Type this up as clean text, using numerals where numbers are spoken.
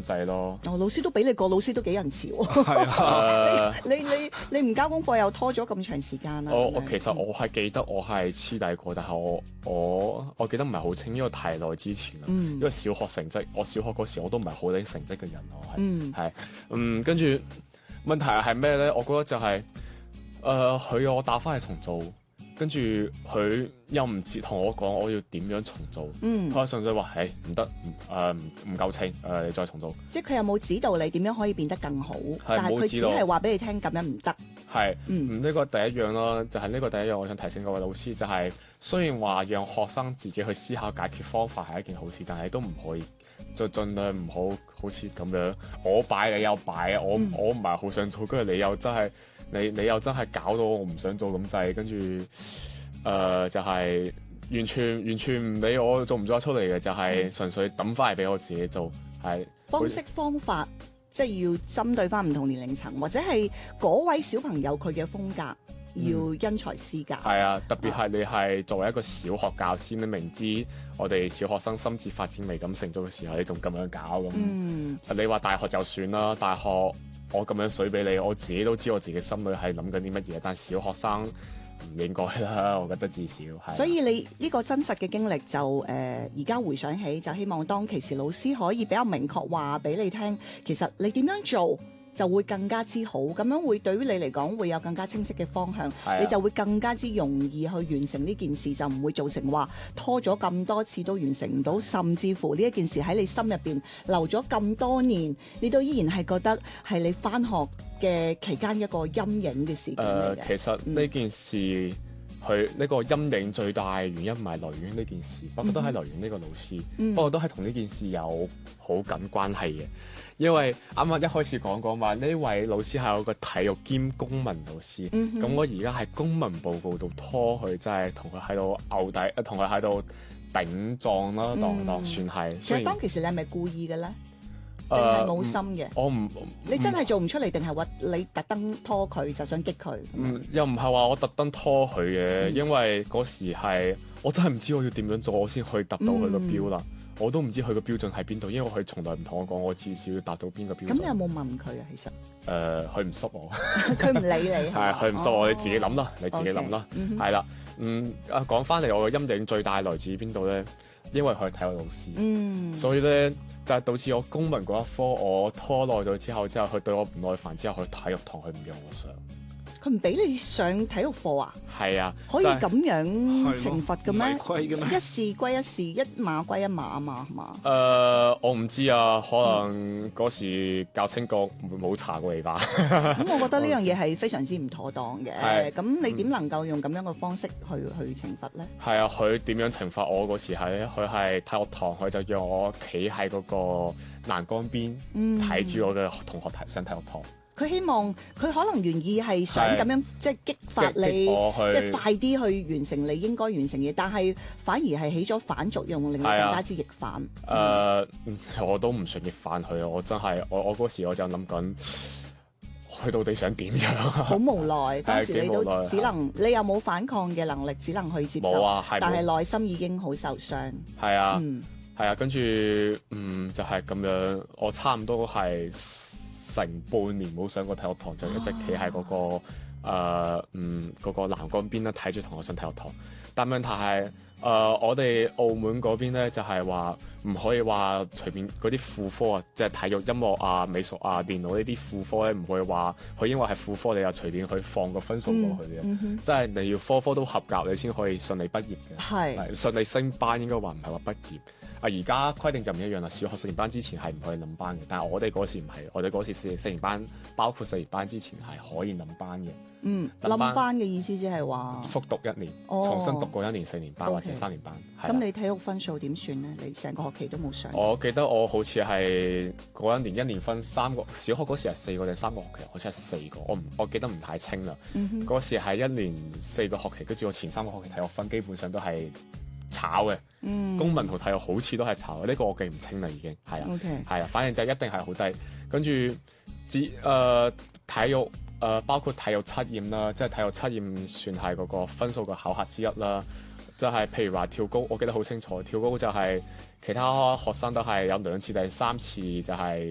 制咯。 老師都俾你過，老師都幾仁慈喎。 係啊， 你唔交功課又拖咗咁長時間啦。 我其實我係記得我係黐底過，但係我記得唔係好清，因為太耐之前啦。因為小學成績，我小學嗰時我都唔係好拎成績嘅人，我係跟住問題係咩咧？我覺得就係佢要我打翻去重做。跟住佢又唔接同我講我要點樣重做，佢純粹話唔得，唔夠稱，你再重做。 即係佢有冇指導你點樣可以變得更好？但係佢只係話俾你聽咁樣唔得。 係，呢個第一樣啦，就係呢個第一樣，我想提醒各位老師，就係雖然話讓學生自己去思考解決方法係一件好事，但係都唔可以就盡量唔好似咁樣，我擺你又擺，我唔係好想做，跟住你又真係。你又真係搞到我唔想做咁滯，跟住就係完全唔理我做唔做得出嚟嘅，就係純粹抌翻嚟俾我自己做。係方式方法，即係要針對翻唔同年齡層，或者係嗰位小朋友佢嘅風格，要因材施教。 係啊，特別係你係作為一個小學教師，你明知我哋小學生心智發展未咁成熟嘅時候，你仲咁樣搞咁。你話大學就算啦，大學。我咁樣水俾你，我自己都知我自己心裏係諗緊啲乜嘢，但小學生唔應該啦，我覺得至少係。 所以你呢個真實嘅經歷就而家回想起，就希望當其時老師可以比較明確話俾你聽，其實你點樣做就會更加之好，咁樣會對於你嚟講會有更加清晰嘅方向，你就會更加之容易去完成呢件事，就唔會造成話拖咗咁多次都完成唔到，甚至乎呢一件事喺你心入邊留咗咁多年，你都依然係覺得係你返學嘅期間一個陰影嘅事件嚟嘅。 其實呢件事佢呢個陰影最大嘅原因唔係來源於呢件事，不過都係來源於呢個老師，不過都係同呢件事有好緊關係嘅。因為啱啱一開始講話呢位老師係有個體育兼公民老師，咁我而家喺公民報告度拖佢，真係同佢喺度拗底，同佢喺度頂撞啦，當算係。 其實當其時你係咪故意嘅咧？定係冇心嘅？ 我唔， 你真係做唔出嚟，定係話你特登拖佢就想激佢？ 又唔係話我特登拖佢嘅，因為嗰時係我真係唔知我要點樣做，我先可以達到佢個標啦。我都唔知佢個標準喺邊度，因為佢從來唔同我講，我至少要達到邊個標準。 咁你有冇問佢啊？其實佢唔濕我， 佢唔理你係佢唔濕我，你自己諗啦，你自己諗啦，係啦。講翻嚟，我嘅陰影最大來自於邊度咧？因為佢係體育老師，所以咧就係導致我公民嗰一科我拖耐咗之後，佢對我唔耐煩之後，去體育堂佢唔讓我上。 佢唔俾你上體育課啊？ 係啊， 可以咁樣懲罰嘅咩？ 違規嘅咩？ 一事歸一事，一碼歸一碼啊嘛，係嘛？ 我唔知啊，可能嗰時教青局冇查過你吧。 咁我覺得呢樣嘢係非常之唔妥當嘅。咁你點能夠用咁樣嘅方式去懲罰咧？ 係啊，佢點樣懲罰我嗰時係佢係體育堂，佢就讓我企喺嗰個欄杆邊睇住我嘅同學上體育堂。 佢希望佢可能原意係想咁樣即係激發你，即係快啲去完成你應該完成嘅嘢，但係反而係起咗反作用，令你更加之逆反。 我都唔想逆反佢啊！我真係我嗰時我就諗緊，佢到底想點樣？ 好無奈，當時你都只能你有冇反抗嘅能力，只能去接受。 冇啊， 但係內心已經好受傷。 係啊，係啊，跟住就係咁樣，我差唔多係成半年冇上過體育堂，就一直企喺嗰個嗰個欄杆邊啦，睇住同學上體育堂。但問題係我哋澳門嗰邊咧，就係話唔可以話隨便嗰啲副科啊，即係體育、音樂啊、美術啊、電腦呢啲副科咧，唔可以話佢因為係副科，你又隨便去放個分數過去嘅。即係你要科科都合格，你先可以順利畢業嘅。係順利升班，應該話唔係話畢業。而家規定就唔一樣啦，小學4年班之前係唔可以冧班嘅，但係我哋嗰時唔係，我哋嗰時4年班，包括4年班之前係可以冧班嘅。 冧班嘅意思即係話復讀1年，重新讀過1年4年班或者3年班。 咁你體育分數點算咧？你成個學期都冇上。我記得我好似係嗰一年分3個，小學嗰時係4個定3個學期，好似係4個，我記得唔太清啦。嗰時係1年4個學期，跟住我前3個學期體育分基本上都係炒嘅。公民同體育好似都係炒嘅，呢個我記唔清啦，已經係啊，係啊，反正就一定係好低。跟住體育包括體育測驗啦，即係體育測驗算係嗰個分數嘅考核之一啦。就係譬如話跳高，我記得好清楚，跳高就係其他學生都係有2次定3次就係